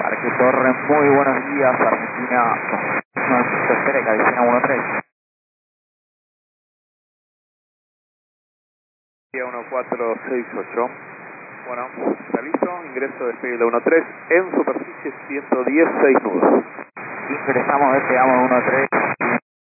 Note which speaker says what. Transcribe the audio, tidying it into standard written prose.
Speaker 1: Parque Torre, muy buenos días, Argentina, tercera cabecera 13.
Speaker 2: 1468. Bueno, está listo, ingreso de despegue de 13 en superficie 110, 6 nudos.
Speaker 1: Ingresamos, despegamos 13,